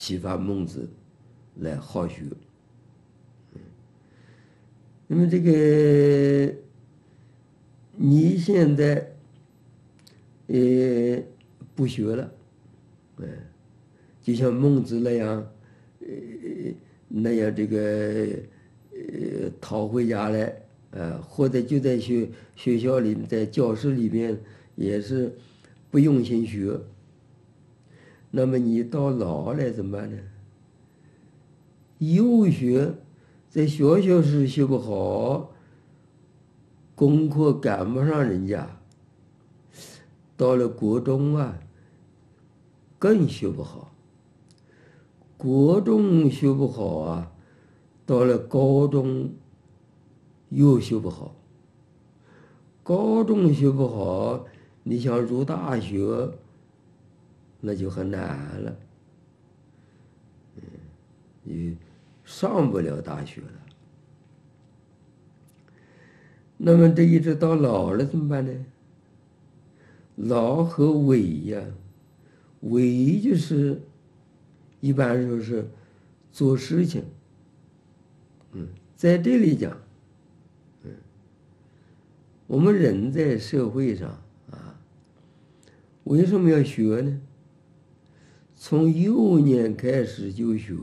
启发孟子来好学。那么这个你现在不学了，就像孟子那样这个逃回家来，或者就在学校里，在教室里面也是不用心学。那么你到老了怎么办呢？幼学在学校时学不好，功课赶不上人家，到了国中啊，更学不好。国中学不好啊，到了高中又学不好。高中学不好，你想入大学，那就很难了。你上不了大学了。那么这一直到老了怎么办呢？老和萎呀，萎就是一般说是做事情。在这里讲，我们人在社会上啊，为什么要学呢？从幼年开始就学，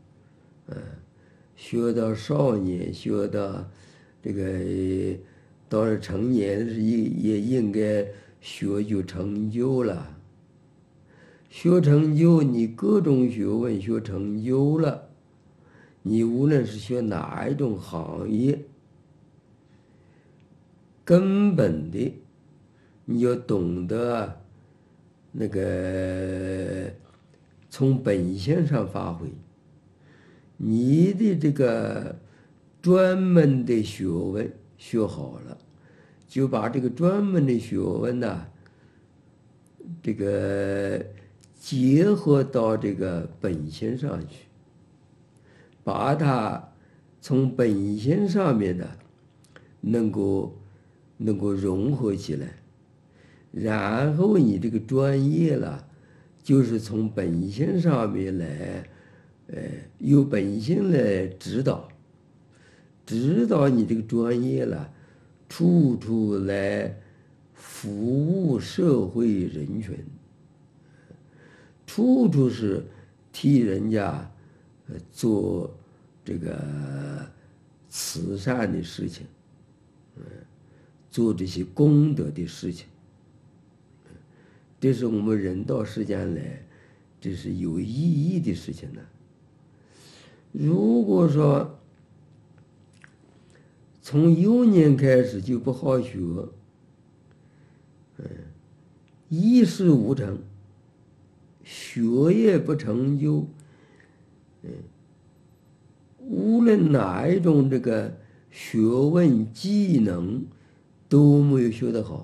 学到少年，学到这个到了成年也应该学就成就了。学成就，你各种学问学成就了，你无论是学哪一种行业，根本的你要懂得那个从本性上发挥。你的这个专门的学问学好了，就把这个专门的学问呢，这个结合到这个本性上去，把它从本性上面呢，能够融合起来，然后你这个专业了，就是从本性上面来。由本性来指导你这个专业了，处处来服务社会人群，处处是替人家做这个慈善的事情，做这些功德的事情。这是我们人到世间来，这是有意义的事情呢。如果说从幼年开始就不好学，一事无成，学业不成就，无论哪一种这个学问技能都没有学得好。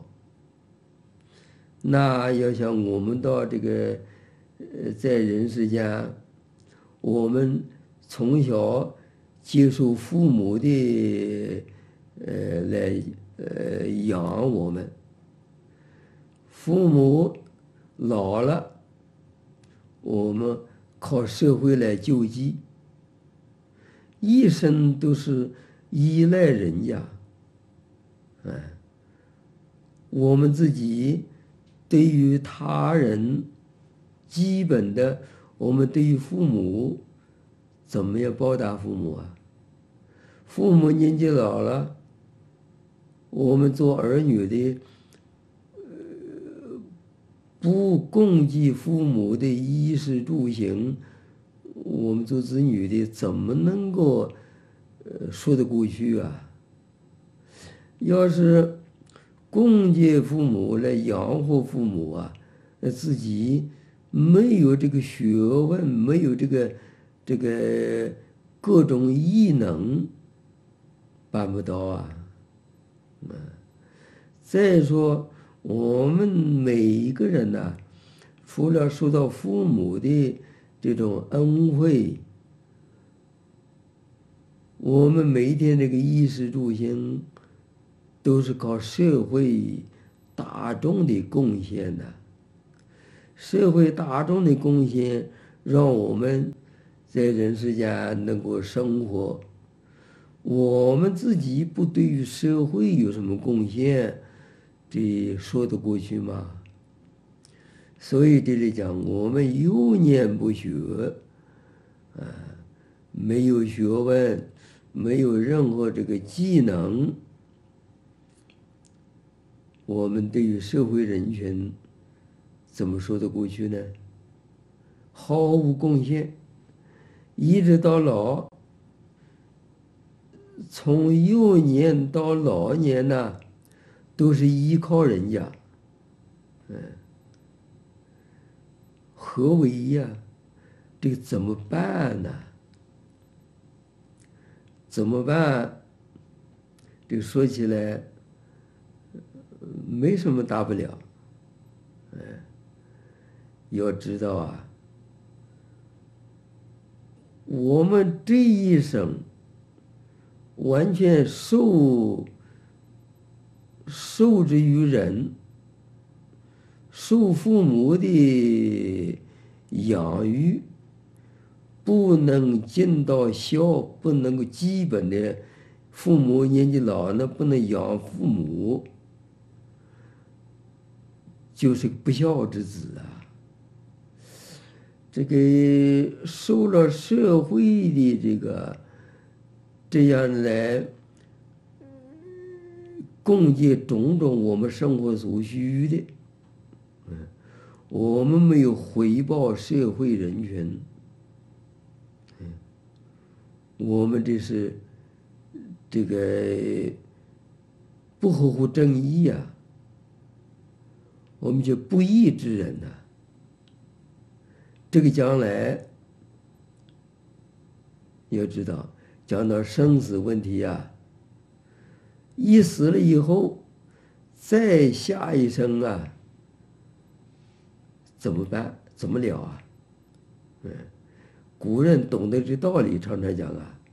那要像我们到这个在人世间，我们从小接受父母的来养我们，父母老了，我们靠社会来救济，一生都是依赖人家。我们自己对于他人基本的，我们对于父母怎么样报答父母啊？父母年纪老了，我们做儿女的，不供给父母的衣食住行，我们做子女的怎么能够说得过去啊？要是供给父母来养活父母啊，那自己没有这个学问，没有这个各种艺能，办不到啊。再说我们每一个人呢，除了受到父母的这种恩惠，我们每一天这个衣食住行都是靠社会大众的贡献的。社会大众的贡献让我们在人世间能够生活。我们自己不对于社会有什么贡献，这说得过去吗？所以这里讲，我们幼年不学，没有学问，没有任何这个技能，我们对于社会人群怎么说得过去呢？毫无贡献，一直到老，从幼年到老年呢，都是依靠人家。何为呀？这个怎么办呢？怎么办？这个说起来没什么大不了。要知道啊，我们这一生完全受制于人，受父母的养育，不能尽到孝，不能够基本的，父母年纪老了不能养父母，就是不孝之子啊。这个受了社会的这样来供给种种我们生活所需的，我们没有回报社会人群，我们这是这个不合乎正义呀，我们就不义之人呐。这个将来要知道，讲到生死问题呀，一死了以后，再下一生啊，怎么办？怎么了啊？古人懂得这道理，常常讲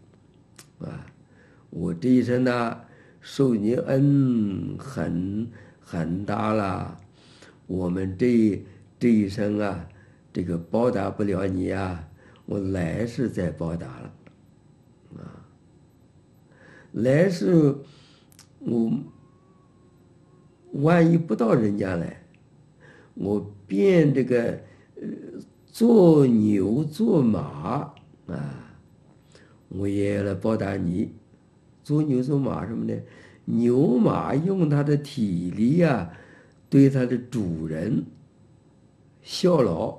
我这一生呢，受你恩很大了，我们这一生啊，这个报答不了你啊，我来世再报答了，来世我万一不到人家来，我变这个做牛做马啊，我也来报答你。做牛做马什么呢？牛马用它的体力呀，对它的主人效劳。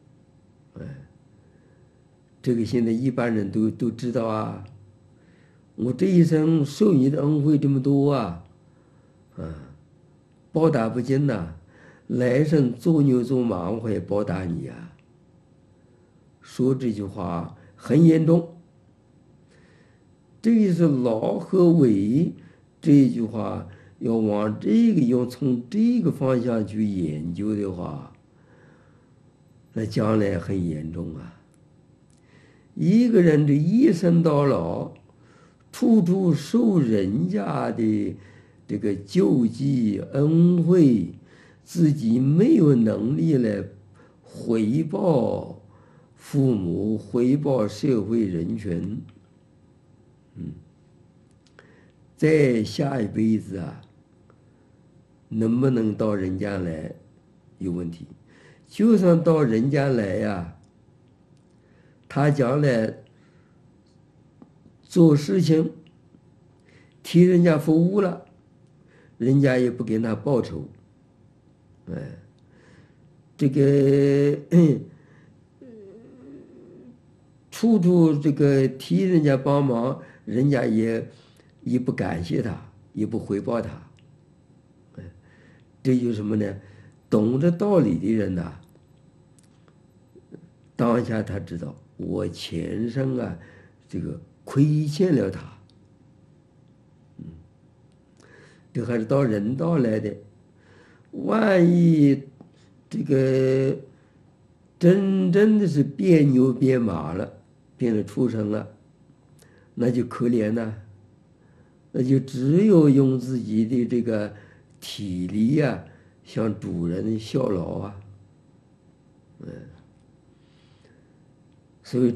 这个现在一般人都知道啊。我这一生受你的恩惠这么多啊，报答不尽呐。来生做牛做马，我也报答你啊。说这句话很严重。这是老和为这句话，要从这个方向去研究的话，那将来很严重啊。一个人的一生到老，处处受人家的这个救济恩惠，自己没有能力来回报父母，回报社会人群。在下一辈子啊，能不能到人间来有问题。就算到人间来呀，他将来做事情替人家服务了，人家也不给他报酬。这个处处这个替人家帮忙，人家也不感谢他，也不回报他。这就是什么呢？懂得道理的人呐，当下他知道我前生啊，这个亏欠了他。这还是到人道来的。万一这个真的是变牛变马了，变了畜生了，那就可怜了。那就只有用自己的这个体力呀，向主人效劳啊。 所以